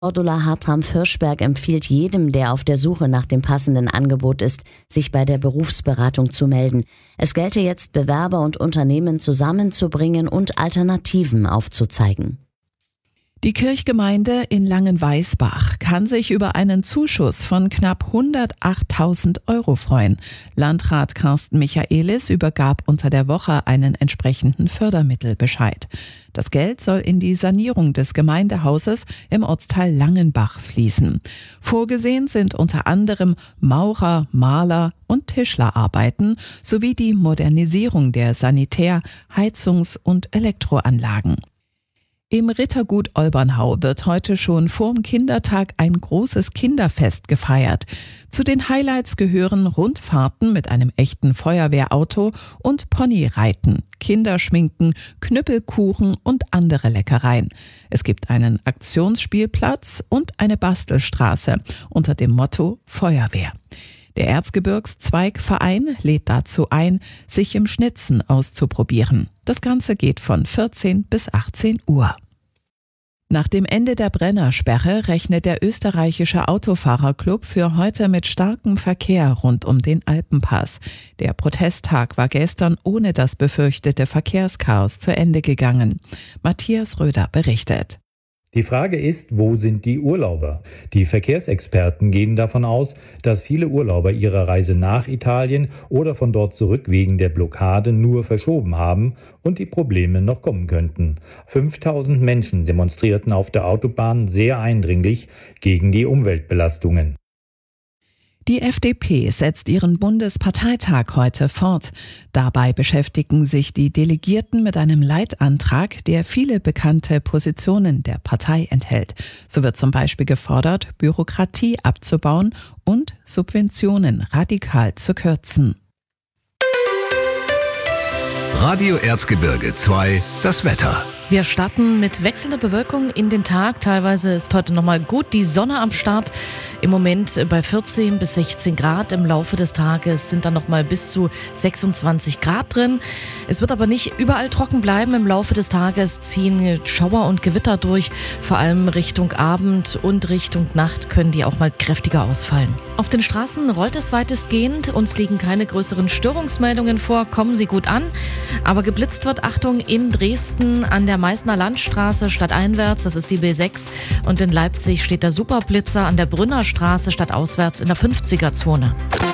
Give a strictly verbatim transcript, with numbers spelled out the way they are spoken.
Cordula Hartram-Firschberg empfiehlt jedem, der auf der Suche nach dem passenden Angebot ist, sich bei der Berufsberatung zu melden. Es gelte jetzt, Bewerber und Unternehmen zusammenzubringen und Alternativen aufzuzeigen. Die Kirchgemeinde in Langenweisbach kann sich über einen Zuschuss von knapp hundertachttausend Euro freuen. Landrat Carsten Michaelis übergab unter der Woche einen entsprechenden Fördermittelbescheid. Das Geld soll in die Sanierung des Gemeindehauses im Ortsteil Langenbach fließen. Vorgesehen sind unter anderem Maurer-, Maler- und Tischlerarbeiten sowie die Modernisierung der Sanitär-, Heizungs- und Elektroanlagen. Im Rittergut Olbernhau wird heute schon vorm Kindertag ein großes Kinderfest gefeiert. Zu den Highlights gehören Rundfahrten mit einem echten Feuerwehrauto und Ponyreiten, Kinderschminken, Knüppelkuchen und andere Leckereien. Es gibt einen Aktionsspielplatz und eine Bastelstraße unter dem Motto Feuerwehr. Der Erzgebirgszweigverein lädt dazu ein, sich im Schnitzen auszuprobieren. Das Ganze geht von vierzehn bis achtzehn Uhr. Nach dem Ende der Brennersperre rechnet der österreichische Autofahrerclub für heute mit starkem Verkehr rund um den Alpenpass. Der Protesttag war gestern ohne das befürchtete Verkehrschaos zu Ende gegangen. Matthias Röder berichtet. Die Frage ist, wo sind die Urlauber? Die Verkehrsexperten gehen davon aus, dass viele Urlauber ihre Reise nach Italien oder von dort zurück wegen der Blockade nur verschoben haben und die Probleme noch kommen könnten. fünftausend Menschen demonstrierten auf der Autobahn sehr eindringlich gegen die Umweltbelastungen. Die F D P setzt ihren Bundesparteitag heute fort. Dabei beschäftigen sich die Delegierten mit einem Leitantrag, der viele bekannte Positionen der Partei enthält. So wird zum Beispiel gefordert, Bürokratie abzubauen und Subventionen radikal zu kürzen. Radio Erzgebirge zwei, das Wetter. Wir starten mit wechselnder Bewölkung in den Tag. Teilweise ist heute nochmal gut die Sonne am Start. Im Moment bei vierzehn bis sechzehn Grad. Im Laufe des Tages sind dann nochmal bis zu sechsundzwanzig Grad drin. Es wird aber nicht überall trocken bleiben. Im Laufe des Tages ziehen Schauer und Gewitter durch. Vor allem Richtung Abend und Richtung Nacht können die auch mal kräftiger ausfallen. Auf den Straßen rollt es weitestgehend. Uns liegen keine größeren Störungsmeldungen vor. Kommen Sie gut an. Aber geblitzt wird, Achtung, in Dresden an der Meißner Landstraße stadteinwärts, das ist die B sechs. Und in Leipzig steht der Superblitzer an der Brünner Straße stadtauswärts in der fünfziger Zone.